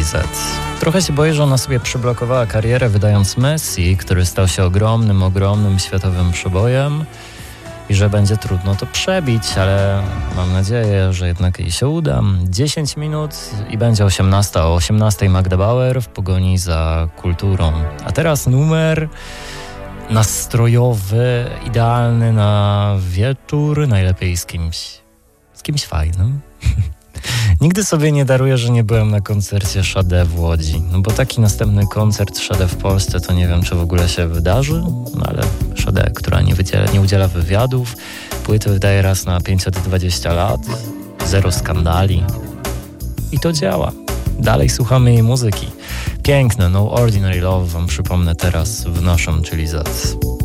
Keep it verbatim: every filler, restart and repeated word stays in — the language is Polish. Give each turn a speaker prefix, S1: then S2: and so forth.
S1: Z. Trochę się boję, że ona sobie przyblokowała karierę, wydając Messi, który stał się ogromnym, ogromnym światowym przebojem i że będzie trudno to przebić, ale mam nadzieję, że jednak jej się uda. dziesięć minut i będzie osiemnasta. O osiemnastej Magda Bauer w pogoni za kulturą. A teraz numer nastrojowy, idealny na wieczór, najlepiej z kimś, z kimś fajnym. Nigdy sobie nie daruję, że nie byłem na koncercie Sade w Łodzi, no bo taki następny koncert Sade w Polsce to nie wiem, czy w ogóle się wydarzy, no ale Sade, która nie, wydziela, nie udziela wywiadów, płyty wydaje raz na pięćset dwadzieścia lat, zero skandali i to działa. Dalej słuchamy jej muzyki. Piękne, No Ordinary Love wam przypomnę teraz w naszym, czyli Z.